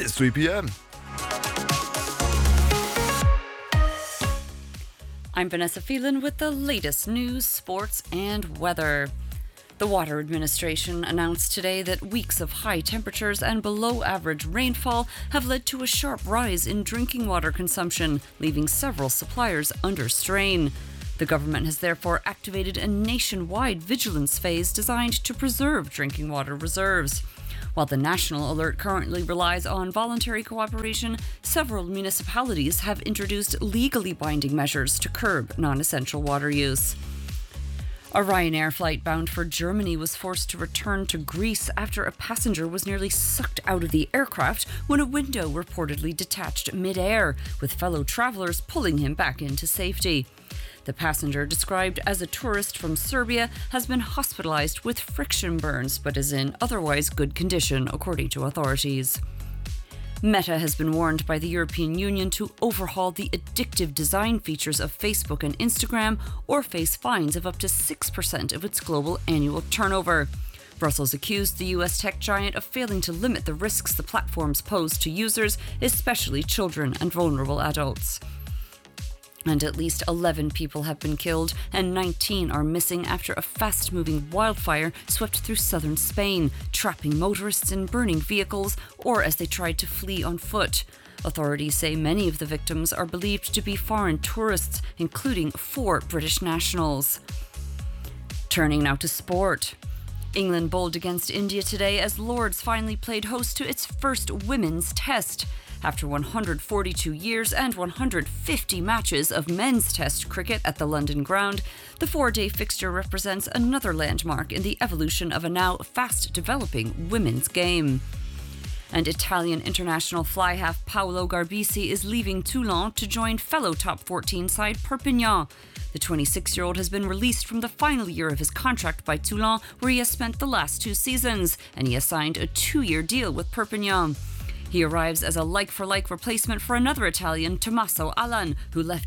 It's 3 p.m. I'm Vanessa Phelan with the latest news, sports and weather. The Water Administration announced today that weeks of high temperatures and below average rainfall have led to a sharp rise in drinking water consumption, leaving several suppliers under strain. The government has therefore activated a nationwide vigilance phase designed to preserve drinking water reserves. While the national alert currently relies on voluntary cooperation, several municipalities have introduced legally binding measures to curb non-essential water use. A Ryanair flight bound for Germany was forced to return to Greece after a passenger was nearly sucked out of the aircraft when a window reportedly detached mid-air, with fellow travellers pulling him back into safety. The passenger, described as a tourist from Serbia, has been hospitalised with friction burns but is in otherwise good condition, according to authorities. Meta has been warned by the European Union to overhaul the addictive design features of Facebook and Instagram or face fines of up to 6% of its global annual turnover. Brussels accused the US tech giant of failing to limit the risks the platforms pose to users, especially children and vulnerable adults. And at least 11 people have been killed and 19 are missing after a fast-moving wildfire swept through southern Spain, trapping motorists in burning vehicles or as they tried to flee on foot. Authorities say many of the victims are believed to be foreign tourists, including 4 British nationals. Turning now to sport. England bowled against India today as Lords finally played host to its first women's test. After 142 years and 150 matches of men's test cricket at the London ground, the 4-day fixture represents another landmark in the evolution of a now fast-developing women's game. And Italian international fly half Paolo Garbisi is leaving Toulon to join fellow top 14 side Perpignan. The 26-year-old has been released from the final year of his contract by Toulon, where he has spent the last 2 seasons, and he has signed a 2-year deal with Perpignan. He arrives as a like-for-like replacement for another Italian, Tommaso Allan, who left